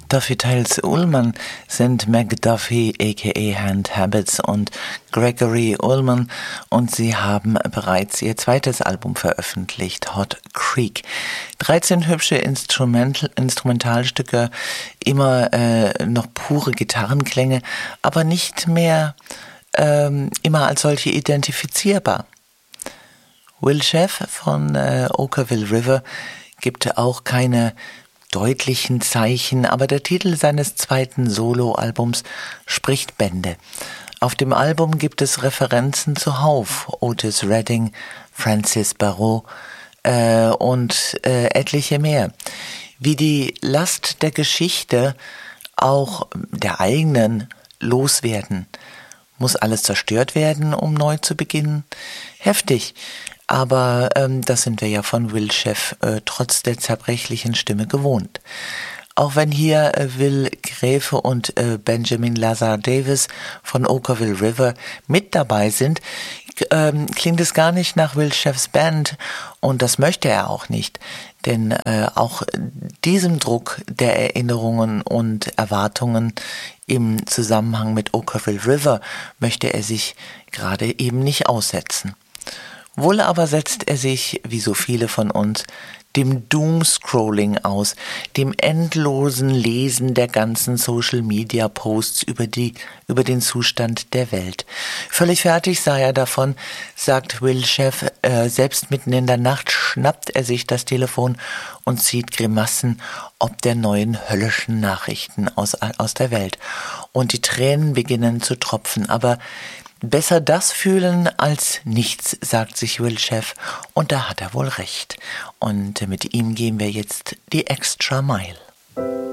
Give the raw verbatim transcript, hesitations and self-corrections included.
Duffy Tales Ullman sind McDuffie aka Hand Habits und Gregory Ullman und sie haben bereits ihr zweites Album veröffentlicht, Hot Creek. dreizehn hübsche Instrumental, Instrumentalstücke, immer äh, noch pure Gitarrenklänge, aber nicht mehr ähm, immer als solche identifizierbar. Will Sheff von äh, Okkervil River gibt auch keine deutlichen Zeichen, aber der Titel seines zweiten Soloalbums spricht Bände. Auf dem Album gibt es Referenzen zuhauf, Otis Redding, Francis Barrault äh, und äh, etliche mehr. Wie die Last der Geschichte, auch der eigenen, loswerden. Muss alles zerstört werden, um neu zu beginnen? Heftig. Aber ähm, das sind wir ja von Will Sheff äh, trotz der zerbrechlichen Stimme gewohnt. Auch wenn hier äh, Will Gräfe und äh, Benjamin Lazar Davis von Okkervil River mit dabei sind, ähm, klingt es gar nicht nach Will Sheffs Band und das möchte er auch nicht. Denn äh, auch diesem Druck der Erinnerungen und Erwartungen im Zusammenhang mit Okkervil River möchte er sich gerade eben nicht aussetzen. Wohl aber setzt er sich, wie so viele von uns, dem Doomscrolling aus, dem endlosen Lesen der ganzen Social-Media-Posts über die, über den Zustand der Welt. Völlig fertig sei er davon, sagt Will Sheff, äh, selbst mitten in der Nacht schnappt er sich das Telefon und zieht Grimassen ob der neuen höllischen Nachrichten aus, aus der Welt. Und die Tränen beginnen zu tropfen, aber besser das fühlen als nichts, sagt sich Will Sheff, und da hat er wohl recht. Und mit ihm gehen wir jetzt die Extra Mile.